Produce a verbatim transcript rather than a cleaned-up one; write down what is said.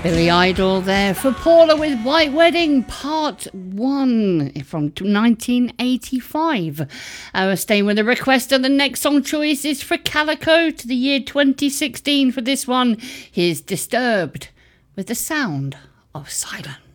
Billy Idol there for Paula with White Wedding Part one from nineteen eighty-five. I was staying with a request, and the next song choice is for Calico to the year twenty sixteen for this one. Here's Disturbed with the Sound of Silence.